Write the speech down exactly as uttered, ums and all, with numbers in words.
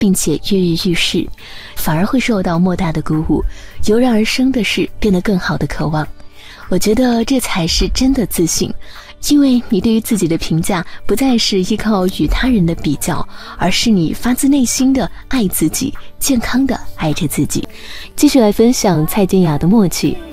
并且跃跃欲试，反而会受到莫大的鼓舞，油然而生的是变得更好的渴望。我觉得这才是真的自信，因为你对于自己的评价不再是依靠与他人的比较，而是你发自内心的爱自己，健康的爱着自己。继续来分享蔡健雅的默契。